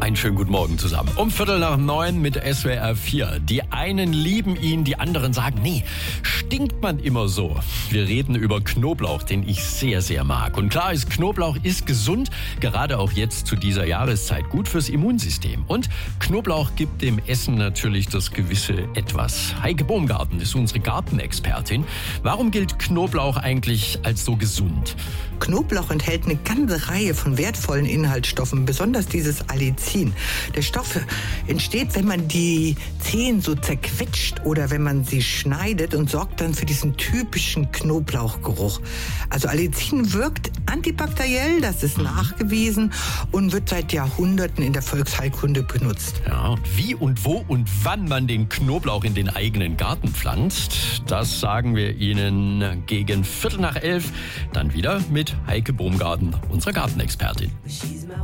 Einen schönen guten Morgen zusammen. Um 8:45 mit SWR 4. Die einen lieben ihn, die anderen sagen, nee, stinkt man immer so. Wir reden über Knoblauch, den ich sehr, sehr mag. Und klar ist, Knoblauch ist gesund, gerade auch jetzt zu dieser Jahreszeit gut fürs Immunsystem. Und Knoblauch gibt dem Essen natürlich das gewisse Etwas. Heike Baumgarten ist unsere Gartenexpertin. Warum gilt Knoblauch eigentlich als so gesund? Knoblauch enthält eine ganze Reihe von wertvollen Inhaltsstoffen, besonders dieses Allicin. Der Stoff entsteht, wenn man die Zehen so zerquetscht oder wenn man sie schneidet und sorgt dann für diesen typischen Knoblauchgeruch. Also Allicin wirkt antibakteriell, das ist nachgewiesen und wird seit Jahrhunderten in der Volksheilkunde benutzt. Ja, wie und wo und wann man den Knoblauch in den eigenen Garten pflanzt, das sagen wir Ihnen gegen 11:15. Dann wieder mit Heike Baumgarten, unserer Gartenexpertin.